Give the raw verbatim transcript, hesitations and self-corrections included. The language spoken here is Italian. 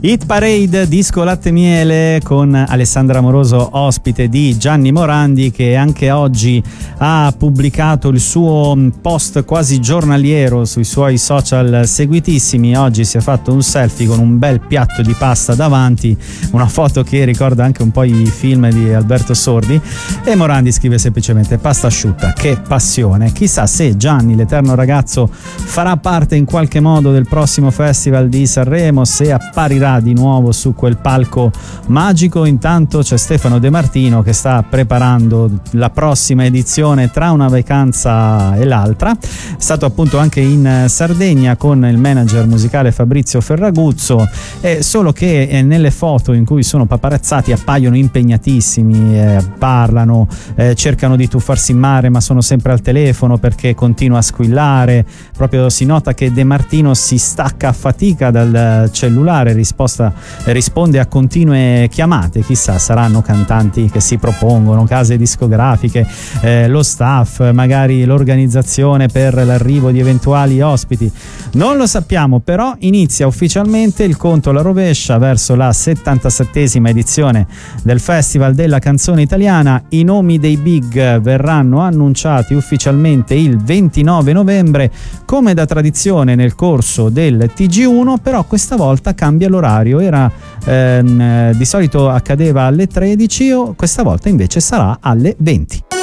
Hit Parade, disco latte miele con Alessandra Amoroso ospite di Gianni Morandi, che anche oggi ha pubblicato il suo post quasi giornaliero sui suoi social seguitissimi. Oggi si è fatto un selfie con un bel piatto di pasta davanti, una foto che ricorda anche un po' i film di Alberto Sordi, e Morandi scrive semplicemente pasta asciutta, che passione. Chissà se Gianni, l'eterno ragazzo, farà parte in qualche modo del prossimo Festival di Sanremo, se apparirà di nuovo su quel palco magico. Intanto c'è Stefano De Martino che sta preparando la prossima edizione tra una vacanza e l'altra. È stato appunto anche in Sardegna con il manager musicale Fabrizio Ferraguzzo, eh, solo che eh, nelle foto in cui sono paparazzati appaiono impegnatissimi, eh, parlano, eh, cercano di tuffarsi in mare ma sono sempre al telefono perché continua a squillare. Proprio si nota che De Martino si stacca a fatica dal cellulare, risposta, risponde a continue chiamate. Chissà, saranno cantanti che si propongono, case discografiche, eh, lo staff, magari l'organizzazione per l'arrivo di eventuali ospiti, non lo sappiamo. Però inizia ufficialmente il conto alla rovescia verso la settantasettesima edizione del Festival della Canzone Italiana. I nomi dei big verranno annunciati ufficialmente il ventinove novembre, come da tradizione nel corso del T G uno, però questa volta cambia l'orario. Era ehm, di solito accadeva alle tredici, o questa volta invece sarà alle venti.